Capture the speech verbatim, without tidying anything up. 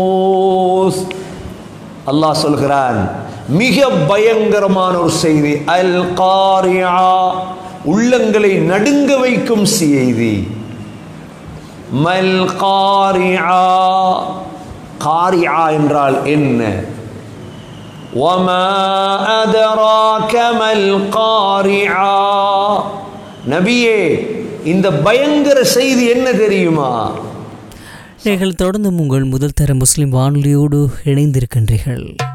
அல்லாஹ் சொல்கிறான், மிக பயங்கரமான ஒரு செய்தி, அல் காரியா, உள்ளங்களை நடுங்க வைக்கும் செய்தி. மல் காரியா, காரியா என்றால் என்ன? வமா அதராக மல் காரியா, நபியே இந்த பயங்கர செய்தி என்ன தெரியுமா? நீங்கள் தொடர்ந்து உங்கள் முதல் தர முஸ்லிம் வானொலியோடு இணைந்திருக்கின்றீர்கள்.